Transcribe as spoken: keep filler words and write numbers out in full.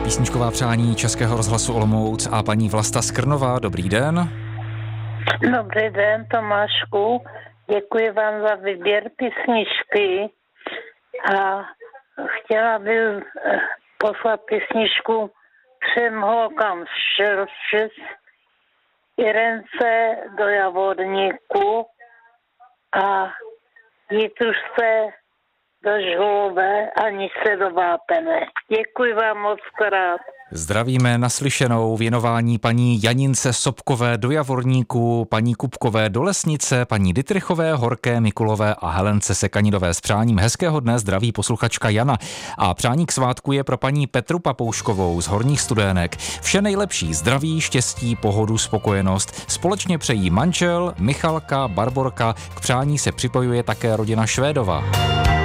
písničková přání Českého rozhlasu Olomouc a paní Vlasta Skrnová. Dobrý den. Dobrý den, Tomášku. Děkuji vám za výběr písničky a chtěla bych poslat písničku třem holkám z Šelšic, Irence do Javorníku a Jitušce do Žhulové a Nice do Vápené. Děkuji vám moc krát. Zdravíme naslyšenou věnování paní Janince Sobkové do Javorníku, paní Kupkové do Lesnice, paní Dytrichové, Horké, Mikulové a Helence Sekaninové. S přáním hezkého dne zdraví posluchačka Jana. A přání k svátku je pro paní Petru Papouškovou z Horních Studenek. Vše nejlepší, zdraví, štěstí, pohodu, spokojenost. Společně přejí manžel, Michalka, Barborka. K přání se připojuje také rodina Švédova.